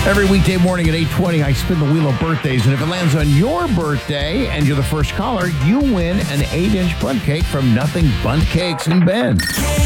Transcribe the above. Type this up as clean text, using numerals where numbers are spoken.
Every weekday morning at 8:20, I spin the wheel of birthdays, and if it lands on your birthday and you're the first caller, you win an 8-inch bundt cake from Nothing Bundt Cakes in Bend.